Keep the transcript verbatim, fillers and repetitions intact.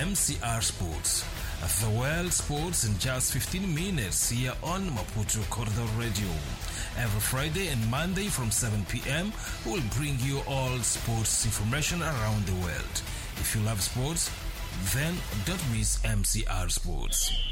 M C R Sports. The world sports in just fifteen minutes here on Maputo Corridor Radio. Every Friday and Monday from seven p.m. we'll bring you all sports information around the world. If you love sports, then don't miss M C R Sports.